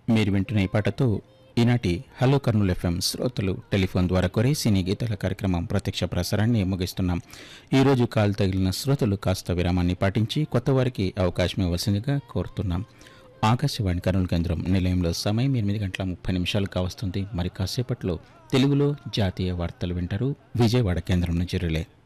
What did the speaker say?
మీరు వింటున్న ఈ పాటతో ఈనాటి హలో కర్నూలు ఎఫ్ఎం శ్రోతలు టెలిఫోన్ ద్వారా కోరే సినీ గీతాల కార్యక్రమం ప్రత్యక్ష ప్రసారాన్ని ముగిస్తున్నాం. ఈరోజు కాల్ తగిలిన శ్రోతలు కాస్త విరామాన్ని పాటించి కొత్త వారికి అవకాశం ఇవ్వాల్సిందిగా కోరుతున్నాం. ఆకాశవాణి కర్నూలు కేంద్రం నిలయంలో సమయం 8:30 కావస్తుంది. మరి కాసేపట్లో తెలుగులో జాతీయ వార్తలు వింటారు. విజయవాడ కేంద్రం నుంచి రిలే.